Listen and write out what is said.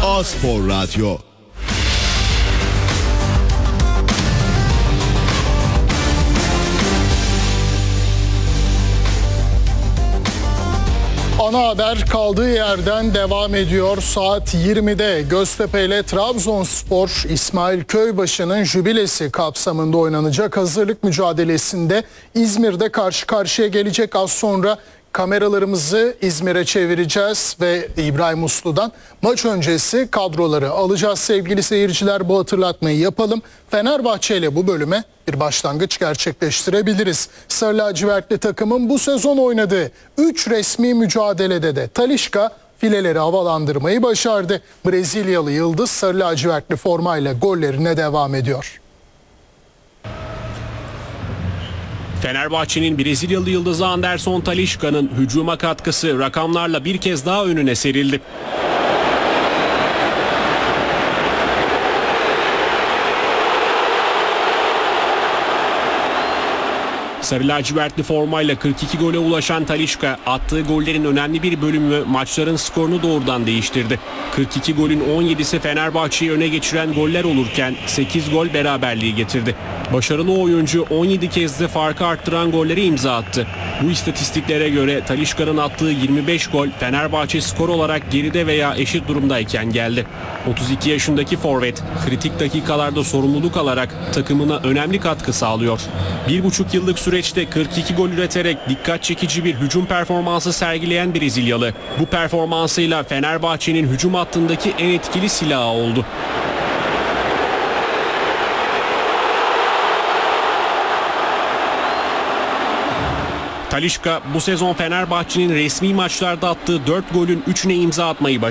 A-Spor Radyo. Ana haber kaldığı yerden devam ediyor. Saat 20'de Göztepe ile Trabzonspor İsmail Köybaşı'nın jübilesi kapsamında oynanacak hazırlık mücadelesinde İzmir'de karşı karşıya gelecek. Az sonra kameralarımızı İzmir'e çevireceğiz ve İbrahim Uslu'dan maç öncesi kadroları alacağız sevgili seyirciler. Bu hatırlatmayı yapalım. Fenerbahçe ile bu bölüme bir başlangıç gerçekleştirebiliriz. Sarı lacivertli takımın bu sezon oynadığı 3 resmi mücadelede de Talisca fileleri havalandırmayı başardı. Brezilyalı yıldız sarı lacivertli formayla gollerine devam ediyor. Fenerbahçe'nin Brezilyalı yıldızı Anderson Talisca'nın hücuma katkısı rakamlarla bir kez daha önüne serildi. Sarı lacivertli formayla 42 gole ulaşan Talisca attığı gollerin önemli bir bölümü maçların skorunu doğrudan değiştirdi. 42 golün 17'si Fenerbahçe'yi öne geçiren goller olurken 8 gol beraberliği getirdi. Başarılı oyuncu 17 kez de farkı arttıran golleri imza attı. Bu istatistiklere göre Talisca'nın attığı 25 gol Fenerbahçe skor olarak geride veya eşit durumdayken geldi. 32 yaşındaki forvet kritik dakikalarda sorumluluk alarak takımına önemli katkı sağlıyor. 1,5 yıllık süreçte 42 gol üreterek dikkat çekici bir hücum performansı sergileyen Brezilyalı bu performansıyla Fenerbahçe'nin hücum hattındaki en etkili silahı oldu. Talisca bu sezon Fenerbahçe'nin resmi maçlarda attığı 4 golün 3'üne imza atmayı başardı.